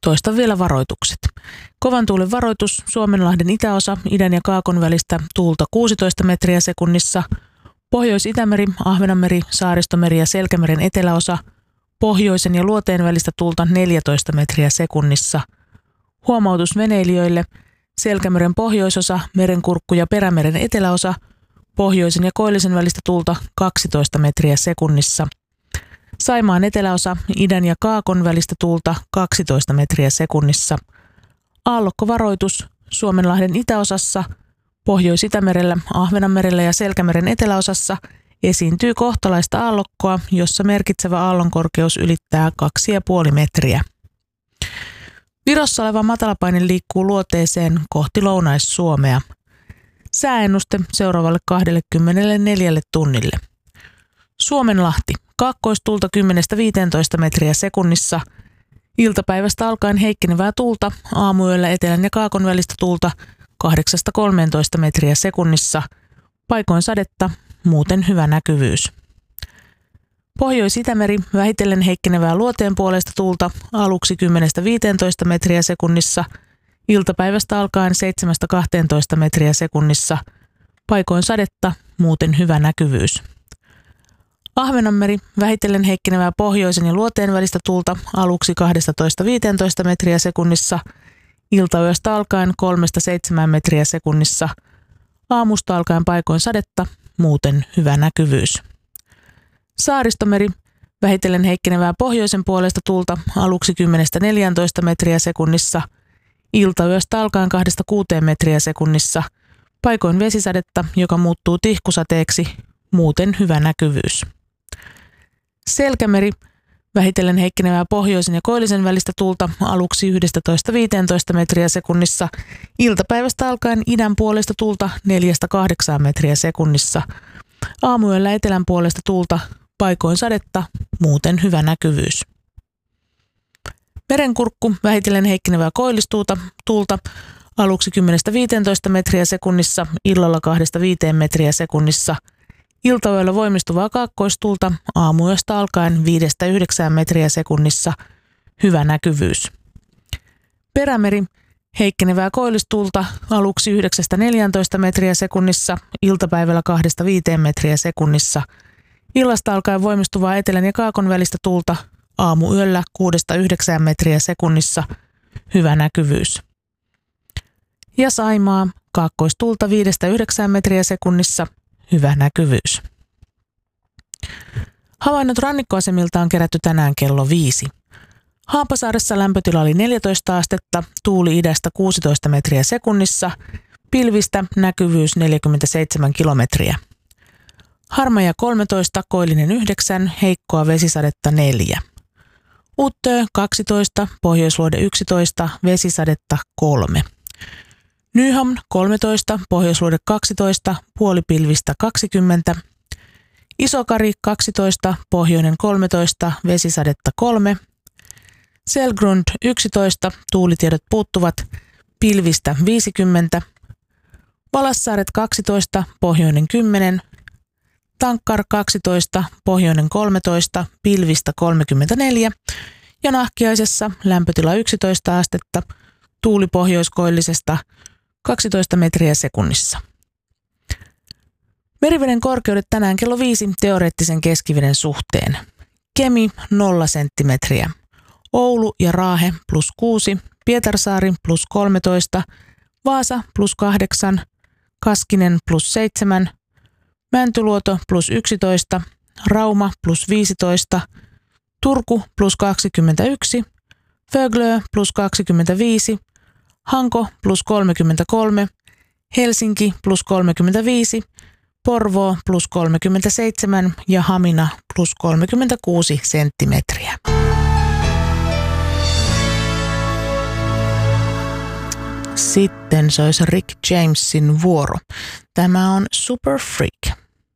Toistan vielä varoitukset. Kovan tuulen varoitus Suomenlahden itäosa, idän ja kaakon välistä tuulta 16 metriä sekunnissa. Pohjois-Itämeri, Ahvenanmeri, Saaristomeri ja Selkämeren eteläosa, pohjoisen ja luoteen välistä tuulta 14 metriä sekunnissa. Huomautus veneilijöille, Selkämeren pohjoisosa, Merenkurkku ja Perämeren eteläosa, pohjoisen ja koillisen välistä tuulta 12 metriä sekunnissa. Saimaan eteläosa, idän ja kaakon välistä tuulta 12 metriä sekunnissa. Aallokkovaroitus Suomenlahden itäosassa, Pohjois-Itämerellä, Ahvenanmerellä ja Selkämeren eteläosassa esiintyy kohtalaista aallokkoa, jossa merkitsevä aallonkorkeus ylittää 2,5 metriä. Virossa oleva matalapaine liikkuu luoteeseen kohti Lounais-Suomea. Sääennuste seuraavalle 24 tunnille. Suomenlahti, kaakkoistuulta 10-15 metriä sekunnissa. Iltapäivästä alkaen heikkenevää tuulta, aamuyöllä etelän ja kaakon välistä tuulta 8-13 metriä sekunnissa. Paikoin sadetta, muuten hyvä näkyvyys. Pohjois-Itämeri, vähitellen heikkenevää luoteen puolesta tuulta, aluksi 10-15 metriä sekunnissa. Iltapäivästä alkaen 7-12 metriä sekunnissa. Paikoin sadetta, muuten hyvä näkyvyys. Ahvenanmeri, vähitellen heikkenevää pohjoisen ja luoteen välistä tuulta, aluksi 12-15 metriä sekunnissa. Iltayöstä alkaen 3-7 metriä sekunnissa. Aamusta alkaen paikoin sadetta, muuten hyvä näkyvyys. Saaristomeri, vähitellen heikkenevää pohjoisen puolesta tuulta, aluksi 10-14 metriä sekunnissa. Iltayöstä alkaen 2-6 metriä sekunnissa. Paikoin vesisadetta, joka muuttuu tihkusateeksi, muuten hyvä näkyvyys. Selkämeri, vähitellen heikkenevää pohjoisen ja koillisen välistä tuulta, aluksi 11-15 metriä sekunnissa. Iltapäivästä alkaen idän puolesta tuulta 4-8 metriä sekunnissa. Aamuyöllä etelän puolesta tuulta, paikoin sadetta, muuten hyvä näkyvyys. Merenkurkku, vähitellen heikkenevää koillistuulta, aluksi 10-15 metriä sekunnissa, illalla 2-5 metriä sekunnissa. Iltayöllä voimistuvaa kaakkoistuulta, aamuyöstä alkaen 5-9 metriä sekunnissa, hyvä näkyvyys. Perämeri, heikkenevää koillistuulta, aluksi 9-14 metriä sekunnissa, iltapäivällä 2-5 metriä sekunnissa. Illasta alkaen voimistuvaa etelän ja kaakon välistä tuulta, aamuyöllä 6-9 metriä sekunnissa, hyvä näkyvyys. Ja Saimaa, kaakkoistuulta 5-9 metriä sekunnissa, hyvä näkyvyys. Havainnot rannikkoasemilta on kerätty tänään kello 5. Haapasaaressa lämpötila oli 14 astetta, tuuli idästä 16 metriä sekunnissa, pilvistä näkyvyys 47 kilometriä. Harmaja 13, koillinen 9, heikkoa vesisadetta 4. Uttö 12, pohjoisluode 11, vesisadetta 3. Nyhamn 13, pohjoisluode 12, puolipilvistä 20. Isokari 12, pohjoinen 13, vesisadetta 3. Selgrund 11, tuulitiedot puuttuvat, pilvistä 50. Valassaaret 12, pohjoinen 10. Tankkar 12, pohjoinen 13, pilvistä 34. Ja Nahkiaisessa lämpötila 11 astetta, tuuli pohjoiskoillisesta 12 metriä sekunnissa. Meriveden korkeudet tänään kello 5 teoreettisen keskiveden suhteen. Kemi 0 senttimetriä. Oulu ja Raahe +6, Pietarsaari +13, Vaasa +8, Kaskinen +7, Mäntyluoto +11, Rauma +15, Turku +21, Föglö +25, Hanko +33, Helsinki +35, Porvoo +37 ja Hamina +36 senttimetriä. Sitten se olisi Rick Jamesin vuoro. Tämä on Super Freak.